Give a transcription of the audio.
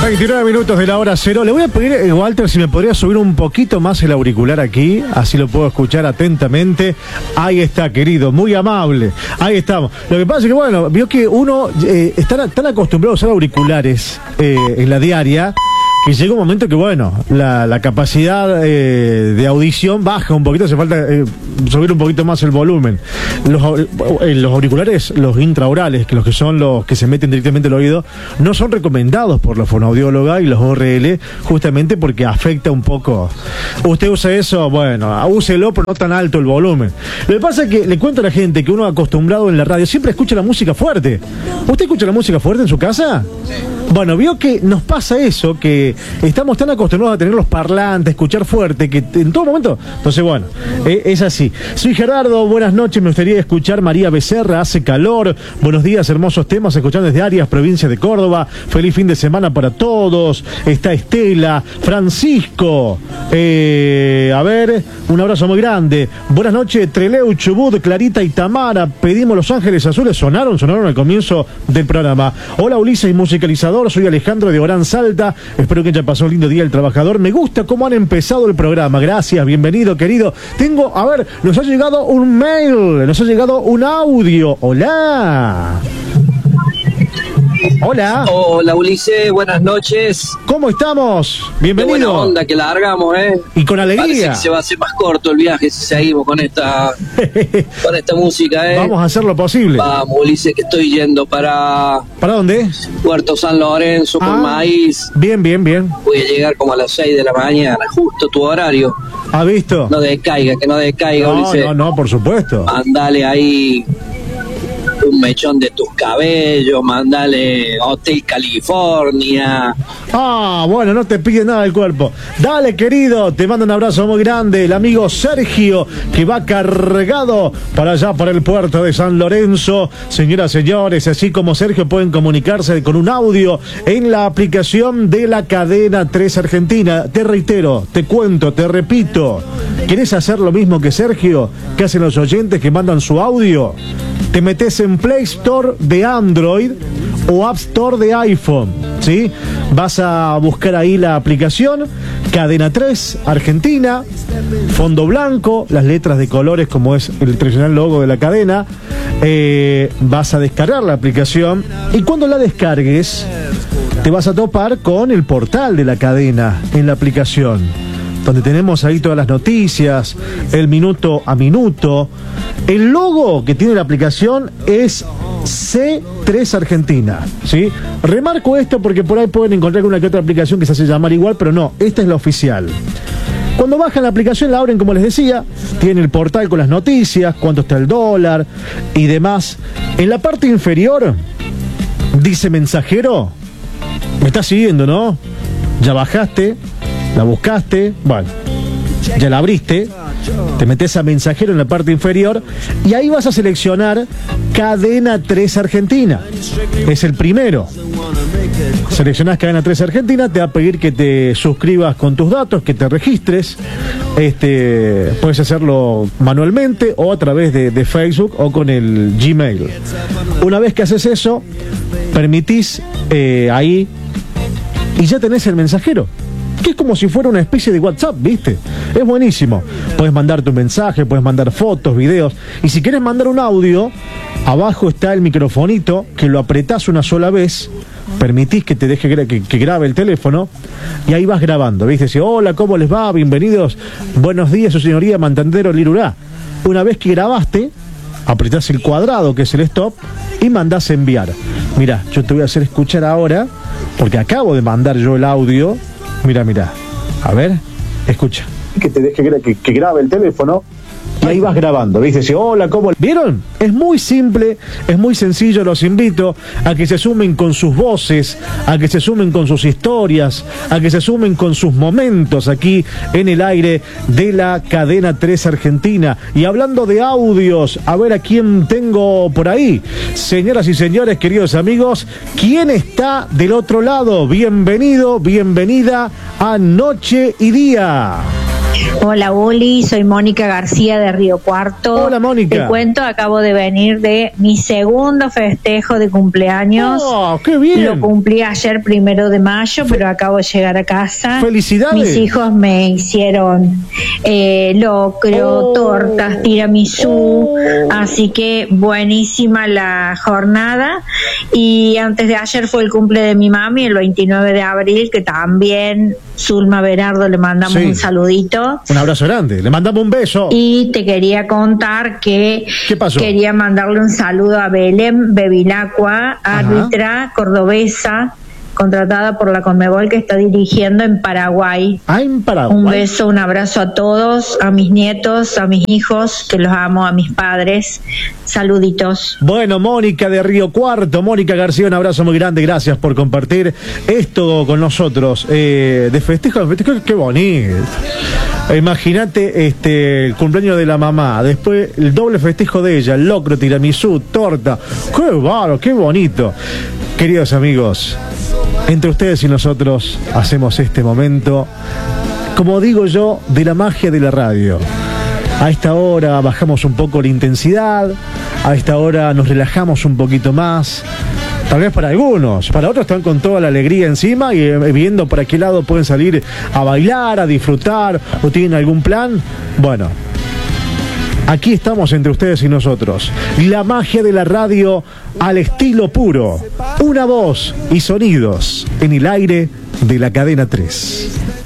29 minutos de la hora cero. Le voy a pedir, Walter, si me podría subir un poquito más el auricular aquí, así lo puedo escuchar atentamente. Ahí está, querido, muy amable. Ahí estamos. Lo que pasa es que, bueno, vio que uno está tan acostumbrado a usar auriculares en la diaria, que llega un momento que, bueno, la capacidad de audición baja un poquito, hace falta subir un poquito más el volumen. Los auriculares, los intraorales, que los que son los que se meten directamente al oído, no son recomendados por la fonoaudióloga y los ORL, justamente porque afecta un poco. Usted usa eso, bueno, úselo, pero no tan alto el volumen. Lo que pasa es que le cuento a la gente que uno acostumbrado en la radio siempre escucha la música fuerte. ¿Usted escucha la música fuerte en su casa? Sí. Bueno, vio que nos pasa eso, que estamos tan acostumbrados a tener los parlantes, escuchar fuerte, que en todo momento, entonces bueno, es así. Soy Gerardo, buenas noches, me gustaría escuchar María Becerra, hace calor, buenos días, hermosos temas, escuchando desde Arias, provincia de Córdoba, feliz fin de semana para todos, está Estela, Francisco, a ver, un abrazo muy grande, buenas noches, Treleu, Chubut, Clarita y Tamara, pedimos Los Ángeles Azules, sonaron al comienzo del programa. Hola Ulises y musicalizador, soy Alejandro de Orán Salta, espero que haya pasado un lindo día el trabajador, me gusta cómo han empezado el programa, gracias, bienvenido querido. Tengo, a ver, nos ha llegado un mail, nos ha llegado un audio, hola. Hola. Hola Ulises, buenas noches. ¿Cómo estamos? Bienvenido. Qué buena onda que largamos, Y con alegría. Parece que se va a hacer más corto el viaje si seguimos con esta música, Vamos a hacer lo posible. Vamos Ulises, que estoy yendo para... ¿Para dónde? Puerto San Lorenzo con maíz. Bien. Voy a llegar como a las 6 de la mañana, justo tu horario. ¿Ha visto? Que no descaiga Ulises. No, por supuesto. Mandale ahí un mechón de tus cabellos, mandale Hotel California. Bueno, no te pide nada del cuerpo. Dale, querido, te mando un abrazo muy grande. El amigo Sergio, que va cargado para allá, para el puerto de San Lorenzo. Señoras, señores, así como Sergio, pueden comunicarse con un audio en la aplicación de la cadena 3 Argentina. Te reitero, te cuento, te repito. ¿Querés hacer lo mismo que Sergio, que hacen los oyentes que mandan su audio? Te metes en Play Store de Android o App Store de iPhone, ¿sí? Vas a buscar ahí la aplicación Cadena 3 Argentina, fondo blanco, las letras de colores como es el tradicional logo de la cadena. Vas a descargar la aplicación y cuando la descargues te vas a topar con el portal de la cadena en la aplicación, donde tenemos ahí todas las noticias, el minuto a minuto. El logo que tiene la aplicación es C3 Argentina, ¿sí? Remarco esto porque por ahí pueden encontrar una que otra aplicación que se hace llamar igual, pero no, esta es la oficial. Cuando bajan la aplicación, la abren, como les decía, tiene el portal con las noticias, cuánto está el dólar y demás. En la parte inferior dice mensajero. Me estás siguiendo, ¿no? Ya bajaste, la buscaste, bueno, ya la abriste, te metes a mensajero en la parte inferior y ahí vas a seleccionar Cadena 3 Argentina. Es el primero. Seleccionás Cadena 3 Argentina, te va a pedir que te suscribas con tus datos, que te registres. Puedes hacerlo manualmente o a través de Facebook o con el Gmail. Una vez que haces eso, permitís ahí y ya tenés el mensajero, que es como si fuera una especie de WhatsApp, ¿viste? Es buenísimo. Puedes mandar tu mensaje, puedes mandar fotos, videos. Y si quieres mandar un audio, abajo está el microfonito, que lo apretás una sola vez, permitís que te deje que grabe el teléfono, y ahí vas grabando, ¿viste? Dice, hola, ¿cómo les va? Bienvenidos. Buenos días, su señoría Mantandero Lirurá. Una vez que grabaste, apretás el cuadrado, que es el stop, y mandás enviar. Mirá, yo te voy a hacer escuchar ahora, porque acabo de mandar yo el audio. Mira, a ver, escucha. Que te deje que grabe el teléfono y ahí vas grabando, ¿viste? Dice, hola, ¿cómo? ¿Vieron? Es muy simple, es muy sencillo. Los invito a que se sumen con sus voces, a que se sumen con sus historias, a que se sumen con sus momentos aquí en el aire de la Cadena 3 Argentina. Y hablando de audios, a ver a quién tengo por ahí. Señoras y señores, queridos amigos, ¿quién está del otro lado? Bienvenido, bienvenida a Noche y Día. Hola, Uli, soy Mónica García de Río Cuarto. Hola, Mónica. Te cuento, acabo de venir de mi segundo festejo de cumpleaños. ¡Oh, qué bien! Lo cumplí ayer 1 de mayo, pero acabo de llegar a casa. ¡Felicidades! Mis hijos me hicieron locro, tortas, tiramisú, así que buenísima la jornada. Y antes de ayer fue el cumple de mi mami, el 29 de abril, que también Zulma Berardo le mandamos un saludito. Un abrazo grande, le mandamos un beso. Y te quería contar que ¿Qué pasó? Quería mandarle un saludo a Belén Bevilacqua, árbitra cordobesa, contratada por la Conmebol, que está dirigiendo en Paraguay. En Paraguay. Un beso, un abrazo a todos, a mis nietos, a mis hijos, que los amo, a mis padres. Saluditos. Bueno, Mónica de Río Cuarto, Mónica García, un abrazo muy grande, gracias por compartir esto con nosotros. De festejo, qué bonito. Imagínate el cumpleaños de la mamá, después el doble festejo de ella, el locro, tiramisú, torta. ¡Qué bárbaro, qué bonito! Queridos amigos, entre ustedes y nosotros hacemos este momento, como digo yo, de la magia de la radio. A esta hora bajamos un poco la intensidad, a esta hora nos relajamos un poquito más. Tal vez para algunos, para otros están con toda la alegría encima y viendo para qué lado pueden salir a bailar, a disfrutar o tienen algún plan. Bueno, aquí estamos entre ustedes y nosotros. La magia de la radio al estilo puro. Una voz y sonidos en el aire de la cadena 3.